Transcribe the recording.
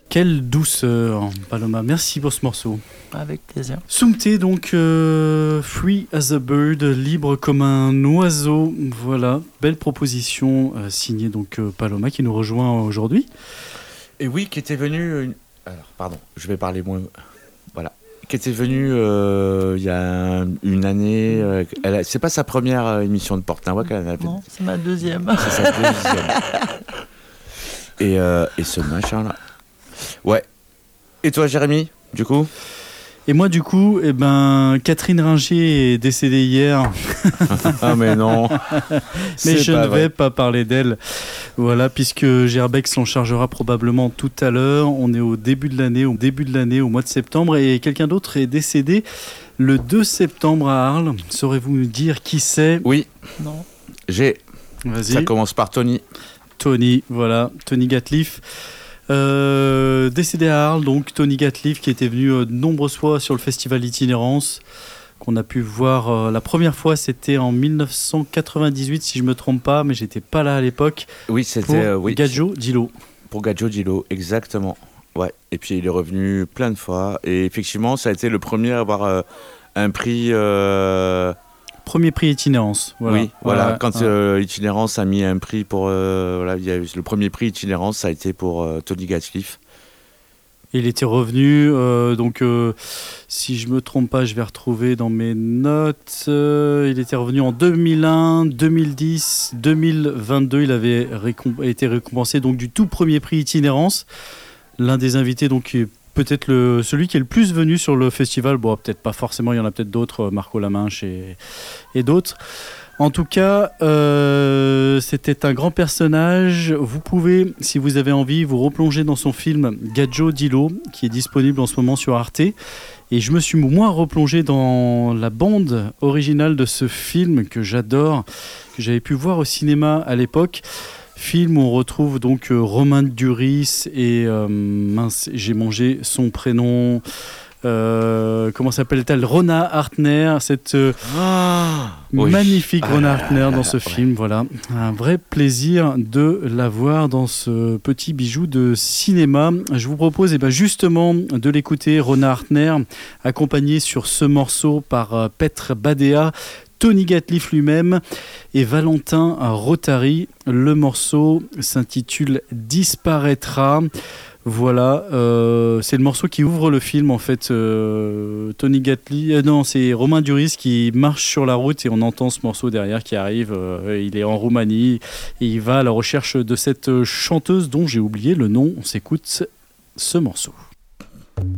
Quelle douceur, Paloma. Merci pour ce morceau. Avec plaisir. Sumté, donc, free as a bird, libre comme un oiseau. Voilà, belle proposition signée donc Paloma qui nous rejoint aujourd'hui. Et oui, qui était venu. Alors, pardon, je vais parler moins. Voilà. Qui était venu il y a une année. C'est pas sa première émission de Porte-Nawak. Non, c'est ma deuxième. C'est sa deuxième. Et ce machin-là. Ouais. Et toi, Jérémy, du coup? Et moi, du coup, Catherine Ringer est décédée hier. Ah, mais non. Mais je ne vais pas parler d'elle. Voilà, puisque Gerbeck s'en chargera probablement tout à l'heure. On est au début de l'année, au mois de septembre. Et quelqu'un d'autre est décédé le 2 septembre à Arles. Saurez-vous nous dire qui c'est? Oui. Non. Vas-y. Ça commence par Tony. Tony, voilà. Tony Gatliff. Décédé à Arles, donc Tony Gatliff qui était venu de nombreuses fois sur le festival Itinérance, qu'on a pu voir la première fois, c'était en 1998 si je me trompe pas, mais j'étais pas là à l'époque. Oui, c'était pour Gadjo Dilo. Pour Gadjo Dilo, exactement. Ouais. Et puis il est revenu plein de fois. Et effectivement, ça a été le premier à avoir un prix. Premier prix Itinérance. Voilà. Oui, voilà. Quand Itinérance a mis un prix pour. Voilà, il y a eu le premier prix Itinérance, ça a été pour Tony Gatliff. Il était revenu, si je me trompe pas, je vais retrouver dans mes notes. Il était revenu en 2001, 2010, 2022. Il avait été récompensé donc du tout premier prix Itinérance. L'un des invités donc peut-être celui qui est le plus venu sur le festival. Bon, peut-être pas forcément, il y en a peut-être d'autres, Marco Laminche et d'autres. En tout cas, c'était un grand personnage. Vous pouvez, si vous avez envie, vous replonger dans son film Gadjo Dilo, qui est disponible en ce moment sur Arte. Et je me suis moi replongé dans la bande originale de ce film que j'adore, que j'avais pu voir au cinéma à l'époque. Film où on retrouve donc Romain Duris et j'ai mangé son prénom. Comment s'appelle-t-elle? Rona Hartner, cette magnifique Rona Hartner dans ce film. Voilà, un vrai plaisir de la voir dans ce petit bijou de cinéma. Je vous propose justement de l'écouter, Rona Hartner, accompagnée sur ce morceau par Petr Badea, Tony Gatliff lui-même et Valentin Rotary. Le morceau s'intitule Disparaîtra. Voilà, c'est le morceau qui ouvre le film en fait. Tony Gatliff, c'est Romain Duris qui marche sur la route et on entend ce morceau derrière qui arrive. Il est en Roumanie et il va à la recherche de cette chanteuse dont j'ai oublié le nom. On s'écoute ce morceau.